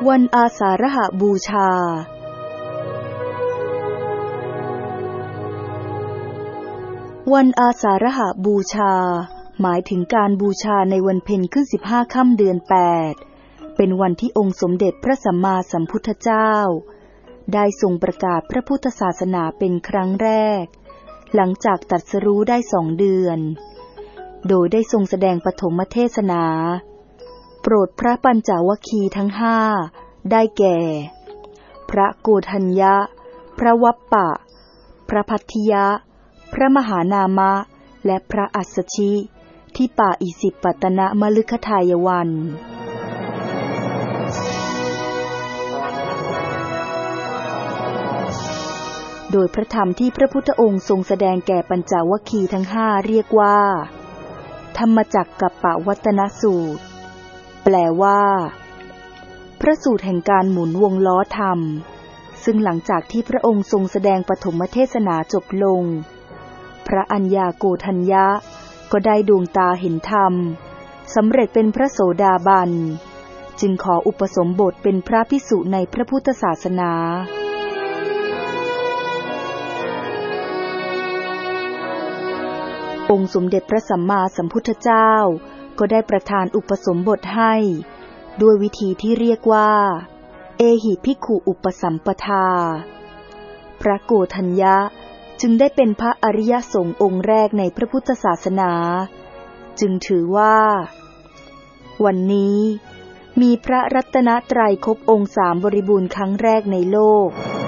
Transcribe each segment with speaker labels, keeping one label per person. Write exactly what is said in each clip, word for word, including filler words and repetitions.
Speaker 1: วันอาสาฬหบูชาวันอาสาฬหบูชาหมายถึงการบูชาในวันเพ็ญขึ้นสิบห้าค่ำเดือนแปดเป็นวันที่องค์สมเด็จพระสัมมาสัมพุทธเจ้าได้ทรงประกาศพระพุทธศาสนาเป็นครั้งแรกหลังจากตรัสรู้ได้สองเดือนโดยได้ทรงแสดงปฐมเทศนาโปรดพระปัญจวัคคีย์ทั้งห้าได้แก่พระโกฏัญญะพระวัปปะพระภัททิยะพระมหานามะและพระอัสสชิที่ป่าอิสิปตนมฤคทายวันโดยพระธรรมที่พระพุทธองค์ทรงแสดงแก่ปัญจวัคคีย์ทั้งห้าเรียกว่าธรรมจักกัปปวัตตนสูตรแปลว่าพระสูตรแห่งการหมุนวงล้อธรรมซึ่งหลังจากที่พระองค์ทรงแสดงปฐมเทศนาจบลงพระอัญญาโกฏัญญะก็ได้ดวงตาเห็นธรรมสำเร็จเป็นพระโสดาบันจึงขออุปสมบทเป็นพระภิกษุในพระพุทธศาสนาองค์สมเด็จพระสัมมาสัมพุทธเจ้าก็ได้ประทานอุปสมบทให้ด้วยวิธีที่เรียกว่าเอหิภิกขุอุปสัมปทาพระโกฏัญญะจึงได้เป็นพระอริยสงฆ์องค์แรกในพระพุทธศาสนาจึงถือว่าวันนี้มีพระรัตนตรัยครบองค์สามบริบูรณ์ครั้งแรกในโลก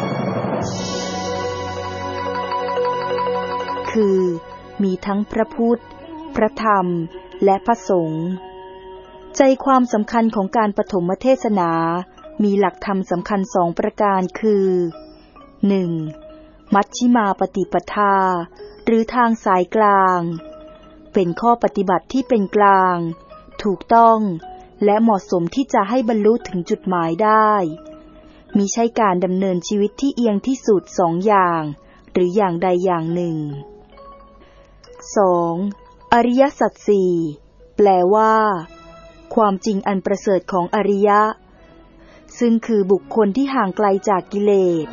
Speaker 1: คือมีทั้งพระพุทธพระธรรมและพระสงฆ์ใจความสำคัญของการปฐมเทศนามีหลักธรรมสำคัญสองประการคือ หนึ่ง. มัชฌิมาปฏิปทาหรือทางสายกลางเป็นข้อปฏิบัติที่เป็นกลางถูกต้องและเหมาะสมที่จะให้บรรลุถึงจุดหมายได้มิใช่การดำเนินชีวิตที่เอียงที่สุดสองอย่างหรืออย่างใดอย่างหนึ่ง สอง. อริยสัจสี่แปลว่าความจริงอันประเสริฐของอริยะซึ่งคือบุคคลที่ห่างไกลจากกิเลส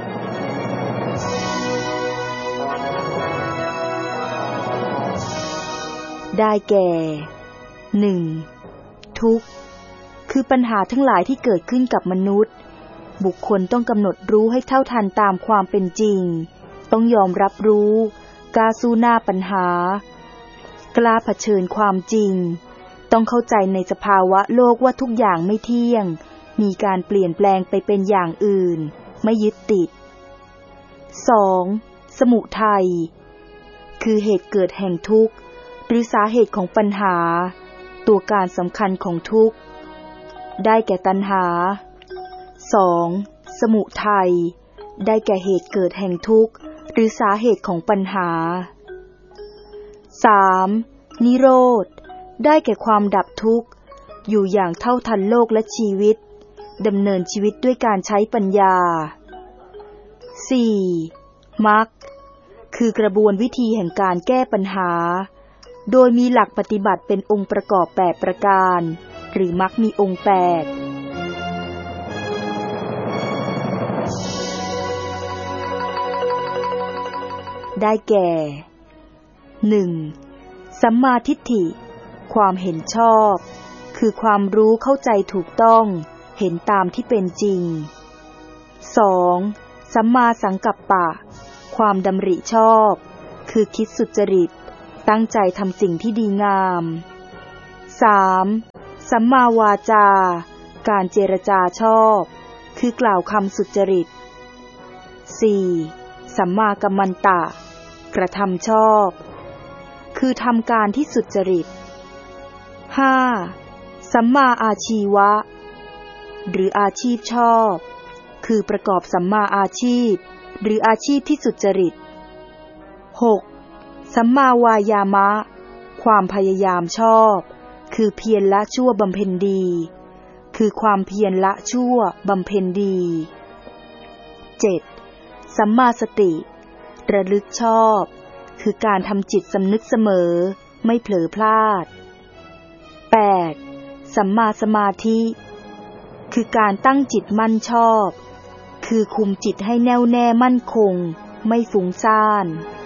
Speaker 1: ได้แก่ หนึ่ง. ทุกข์คือปัญหาทั้งหลายที่เกิดขึ้นกับมนุษย์บุคคลต้องกำหนดรู้ให้เท่าทันตามความเป็นจริงต้องยอมรับรู้กล้าสู้หน้าปัญหากล้าเผชิญความจริงต้องเข้าใจในสภาวะโลกว่าทุกอย่างไม่เที่ยงมีการเปลี่ยนแปลงไปเป็นอย่างอื่นไม่ยึดติด สอง. สมุทัยคือเหตุเกิดแห่งทุกข์หรือสาเหตุของปัญหาตัวการสำคัญของทุกข์ได้แก่ตัณหา สอง. สมุทัยได้แก่เหตุเกิดแห่งทุกข์หรือสาเหตุของปัญหา สาม. นิโรธได้แก่ความดับทุกข์อยู่อย่างเท่าทันโลกและชีวิตดำเนินชีวิตด้วยการใช้ปัญญา สี่. มรรคคือกระบวนวิธีแห่งการแก้ปัญหาโดยมีหลักปฏิบัติเป็นองค์ประกอบแปดประการหรือมรรคมีองค์แปดได้แก่ หนึ่ง. สัมมาทิฏฐิความเห็นชอบคือความรู้เข้าใจถูกต้องเห็นตามที่เป็นจริง สอง. สัมมาสังกัปปะความดำริชอบคือคิดสุจริตตั้งใจทำสิ่งที่ดีงาม สาม. สัมมาวาจาการเจรจาชอบคือกล่าวคำสุจริต สี่. สัมมากัมมันตะกระทำชอบคือทำการที่สุจริต ห้า. สัมมาอาชีวะหรืออาชีพชอบคือประกอบสัมมาอาชีพหรืออาชีพที่สุจริต หก. สัมมาวายามะความพยายามชอบคือเพียรละชั่วบำเพ็ญดีคือความเพียรละชั่วบำเพ็ญดี เจ็ด. สัมมาสติระลึกชอบคือการทำจิตสำนึกเสมอไม่เผลอพลาด แปด. สัมมาสมาธิคือการตั้งจิตมั่นชอบคือคุมจิตให้แน่วแน่มั่นคงไม่ฟุ้งซ่าน